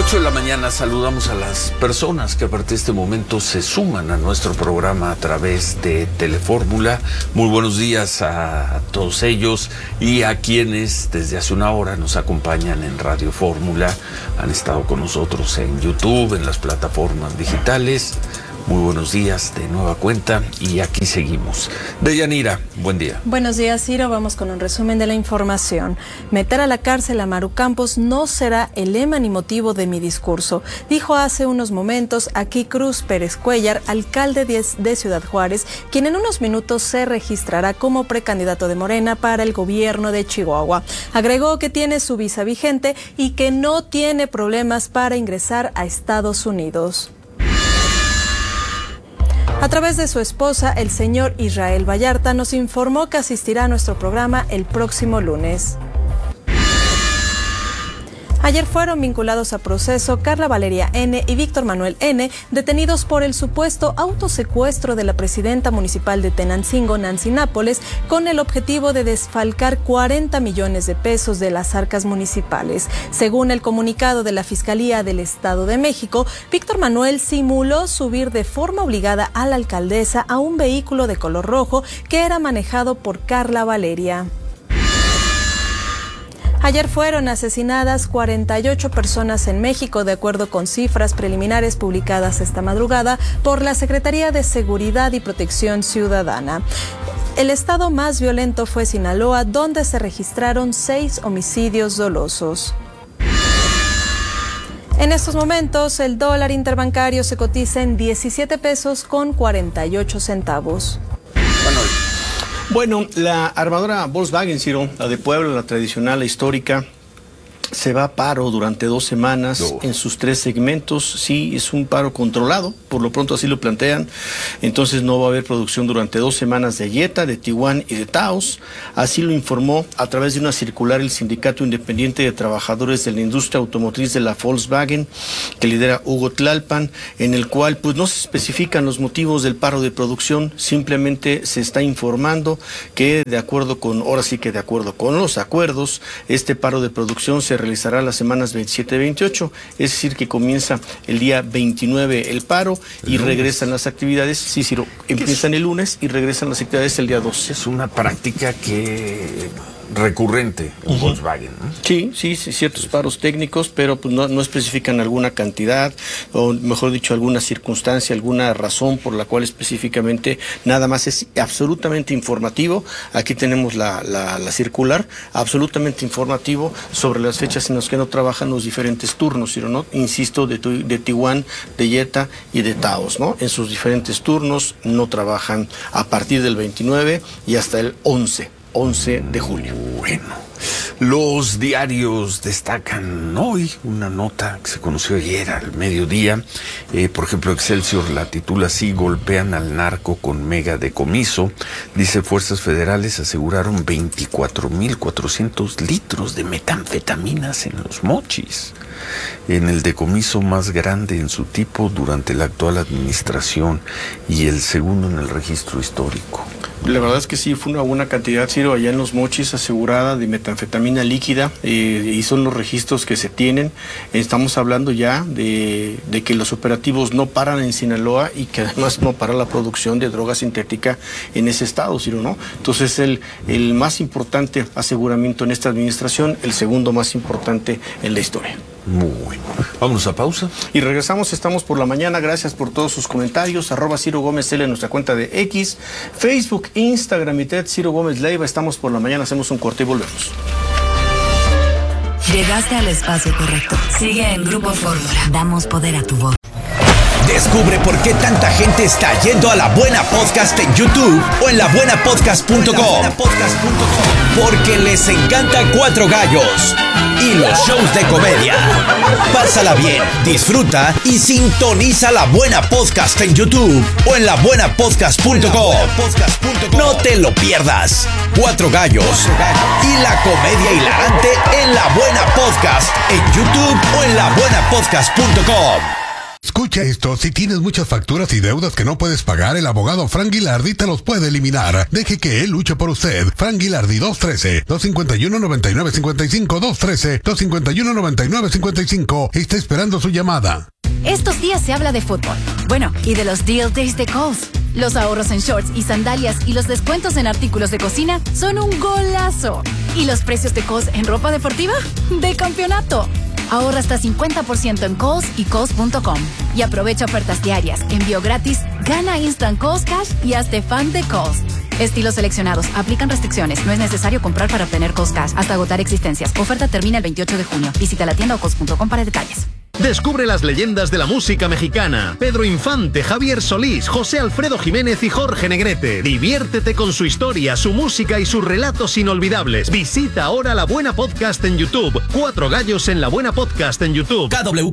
8 de la mañana saludamos a las personas que a partir de este momento se suman a nuestro programa a través de Telefórmula. Muy buenos días a todos ellos y a quienes desde hace una hora nos acompañan en Radio Fórmula. Han estado con nosotros en YouTube, en las plataformas digitales. Muy buenos días de nueva cuenta y aquí seguimos. Deyanira, buen día. Buenos días, Ciro. Vamos con un resumen de la información. Meter a la cárcel a Maru Campos no será el lema ni motivo de mi discurso, dijo hace unos momentos aquí Cruz Pérez Cuellar, alcalde de Ciudad Juárez, quien en unos minutos se registrará como precandidato de Morena para el gobierno de Chihuahua. Agregó que tiene su visa vigente y que no tiene problemas para ingresar a Estados Unidos. A través de su esposa, el señor Israel Vallarta, nos informó que asistirá a nuestro programa el próximo lunes. Ayer fueron vinculados a proceso Carla Valeria N. y Víctor Manuel N., detenidos por el supuesto autosecuestro de la presidenta municipal de Tenancingo, Nancy Nápoles, con el objetivo de desfalcar 40 millones de pesos de las arcas municipales. Según el comunicado de la Fiscalía del Estado de México, Víctor Manuel simuló subir de forma obligada a la alcaldesa a un vehículo de color rojo que era manejado por Carla Valeria. Ayer fueron asesinadas 48 personas en México, de acuerdo con cifras preliminares publicadas esta madrugada por la Secretaría de Seguridad y Protección Ciudadana. El estado más violento fue Sinaloa, donde se registraron 6 homicidios dolosos. En estos momentos, el dólar interbancario se cotiza en 17 pesos con 48 centavos. Bueno, la armadora Volkswagen, Ciro, la de Puebla, la tradicional, la histórica, se va a paro durante 2 semanas en sus 3 segmentos. Sí, es un paro controlado, por lo pronto así lo plantean. Entonces no va a haber producción durante 2 semanas de Jetta, de Tiguan y de Taos. Así lo informó a través de una circular el Sindicato Independiente de Trabajadores de la Industria Automotriz de la Volkswagen, que lidera Hugo Tlalpan, en el cual pues no se especifican los motivos del paro de producción, simplemente se está informando que de acuerdo con los acuerdos, este paro de producción se realizará las semanas 27 y 28, es decir, que comienza el día 29 el paro y regresan las actividades. Sí, Ciro, empiezan el lunes y regresan las actividades el día 12. Es una práctica que recurrente en Volkswagen, ¿no? Sí, ciertos paros técnicos, pero pues no especifican alguna cantidad, o mejor dicho, alguna circunstancia, alguna razón por la cual específicamente, nada más es absolutamente informativo. Aquí tenemos la circular, absolutamente informativo sobre las fechas en las que no trabajan los diferentes turnos, ¿no? Insisto, de Tiguan, de Jetta y de Taos, ¿no? En sus diferentes turnos no trabajan a partir del 29 y hasta el 11 de julio. Bueno, los diarios destacan hoy una nota que se conoció ayer al mediodía. Por ejemplo, Excelsior la titula así: golpean al narco con mega decomiso. Dice, fuerzas federales aseguraron 24,400 litros de metanfetaminas en Los Mochis, en el decomiso más grande en su tipo durante la actual administración y el segundo en el registro histórico. La verdad es que sí, fue una buena cantidad, Ciro, allá en Los Mochis, asegurada de metanfetamina líquida, y son los registros que se tienen. Estamos hablando ya de que los operativos no paran en Sinaloa y que además no para la producción de droga sintética en ese estado, Ciro, ¿no? Entonces el más importante aseguramiento en esta administración, el segundo más importante en la historia. Muy bueno. Vámonos a pausa. Y regresamos, estamos por la mañana. Gracias por todos sus comentarios. @Ciro Gómez L en nuestra cuenta de X, Facebook, Instagram y TED Ciro Gómez Leiva. Estamos por la mañana, hacemos un corte y volvemos. Llegaste al espacio correcto. Sigue en Grupo Fórmula. Damos poder a tu voz. Descubre por qué tanta gente está yendo a La Buena Podcast en YouTube o en labuenapodcast.com. Porque les encanta Cuatro Gallos y los shows de comedia. Pásala bien, disfruta y sintoniza La Buena Podcast en YouTube o en labuenapodcast.com. No te lo pierdas. Cuatro Gallos y la comedia hilarante en La Buena Podcast en YouTube o en labuenapodcast.com. Escucha esto, si tienes muchas facturas y deudas que no puedes pagar, el abogado Frank Guilardi te los puede eliminar. Deje que él luche por usted. Frank Guilardi, 213-251-9955, 213-251-9955. Está esperando su llamada. Estos días se habla de fútbol. Bueno, y de los Deal Days de Kohl's. Los ahorros en shorts y sandalias y los descuentos en artículos de cocina son un golazo. ¿Y los precios de Kohl's en ropa deportiva? ¡De campeonato! Ahorra hasta 50% en Kohl's y Kohl's.com. Y aprovecha ofertas diarias, envío gratis, gana Instant Kohl's Cash y hazte fan de Kohl's. Estilos seleccionados. Aplican restricciones. No es necesario comprar para obtener Kohl's Cash hasta agotar existencias. Oferta termina el 28 de junio. Visita la tienda o Kohl's.com para detalles. Descubre las leyendas de la música mexicana. Pedro Infante, Javier Solís, José Alfredo Jiménez y Jorge Negrete. Diviértete con su historia, su música y sus relatos inolvidables. Visita ahora La Buena Podcast en YouTube. 4 Gallos en La Buena Podcast en YouTube. KW